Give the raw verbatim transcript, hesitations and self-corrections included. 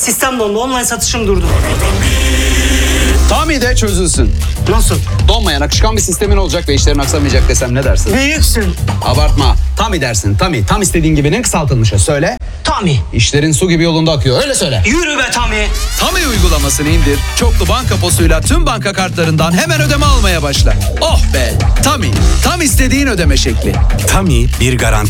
Sistem dondu. Online satışım durdu. Tami de çözülsün. Nasıl? Donmayan akışkan bir sistemin olacak ve işlerin aksamayacak desem ne dersin? Büyüksün. Abartma. Tami dersin. Tami. Tam istediğin gibinin kısaltılmışı. Söyle. Tami. İşlerin su gibi yolunda akıyor. Öyle söyle. Yürü be Tami. Tami uygulamasını indir. Çoklu banka posuyla tüm banka kartlarından hemen ödeme almaya başla. Oh be! Tami. Tam istediğin ödeme şekli. Tami bir garanti.